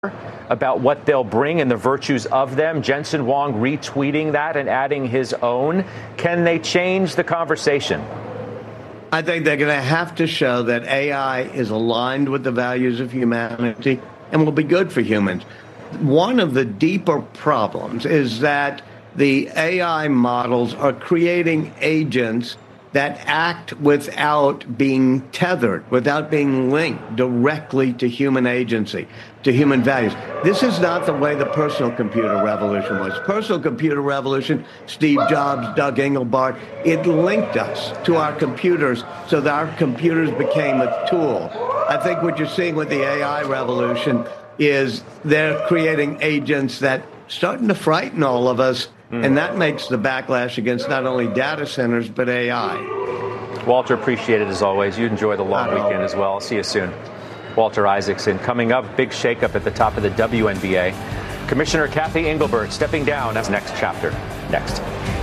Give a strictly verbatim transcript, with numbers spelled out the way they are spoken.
about what they'll bring and the virtues of them. Jensen Huang retweeting that and adding his own. Can they change the conversation? I think they're going to have to show that A I is aligned with the values of humanity and will be good for humans. One of the deeper problems is that the A I models are creating agents that act without being tethered, without being linked directly to human agency, to human values. This is not the way the personal computer revolution was. Personal computer revolution, Steve Jobs, Doug Engelbart, it linked us to our computers so that our computers became a tool. I think what you're seeing with the A I revolution is they're creating agents that starting to frighten all of us. Mm. And that makes the backlash against not only data centers, but A I. Walter, appreciate it as always. You enjoy the long weekend as well. I'll see you soon. Walter Isaacson. Coming up, big shakeup at the top of the W N B A. Commissioner Cathy Engelbert stepping down as next chapter. Next.